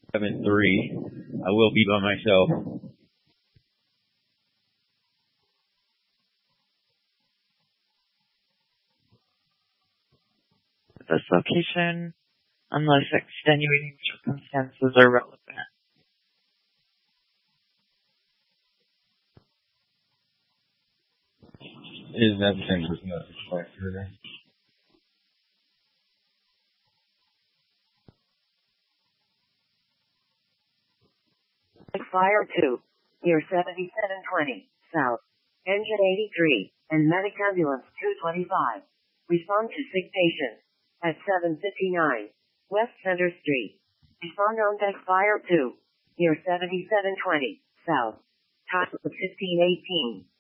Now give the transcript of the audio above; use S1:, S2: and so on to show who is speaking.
S1: 7-3. I will be by myself.
S2: This location, unless extenuating circumstances are relevant.
S1: Is that the same person that's expected?
S3: Fire 2, near 7720, south. Engine 83, and medic ambulance 225. Respond to sick patient. At 759, West Center Street. Respond on deck Fire 2, near 7720, south. Time of 1518.